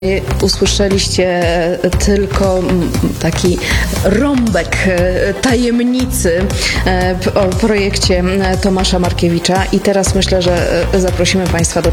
Usłyszeliście tylko taki rąbek tajemnicy o projekcie Tomasza Markiewicza i teraz myślę, że zaprosimy Państwa do